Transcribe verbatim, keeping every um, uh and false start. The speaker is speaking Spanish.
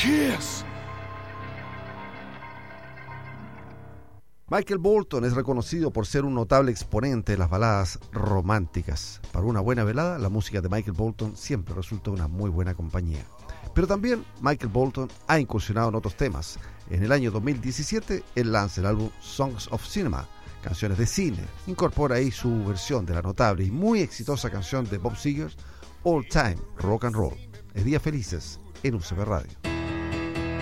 Kiss. Michael Bolton es reconocido por ser un notable exponente de las baladas románticas. Para una buena velada, la música de Michael Bolton siempre resulta una muy buena compañía. Pero también Michael Bolton ha incursionado en otros temas. En el año dos mil diecisiete, él lanza el álbum Songs of Cinema, canciones de cine. Incorpora ahí su versión de la notable y muy exitosa canción de Bob Seger, All Time Rock and Roll. Es Días Felices en U C B Radio.